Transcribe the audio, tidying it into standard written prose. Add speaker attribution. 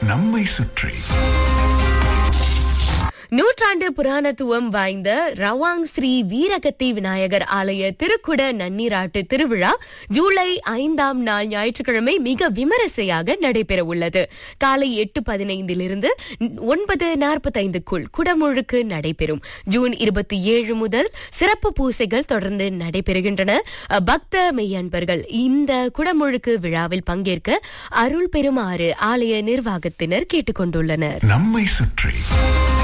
Speaker 1: நம்மை சுற்றி
Speaker 2: நூற்றாண்டு புராணத்துவம் வாய்ந்த ரவாங் ஸ்ரீ வீரகத்தி விநாயகர் ஆலய திருக்குட நன்னீராட்டு திருவிழா ஜூலை 5ஆம் நாள் ஞாயிற்றுக்கிழமை மிக விமரிசையாக நடைபெற உள்ளது. காலை 8:15 9:45 குடமுழுக்கு நடைபெறும். ஜூன் 27 முதல் சிறப்பு பூசைகள் தொடர்ந்து நடைபெறுகின்றன. பக்த மெய்யன்பர்கள் இந்த குடமுழுக்கு விழாவில் பங்கேற்க அருள் பெறுமாறு ஆலய நிர்வாகத்தினர் கேட்டுக்கொண்டுள்ளனர்.
Speaker 1: நம்மை சுற்றி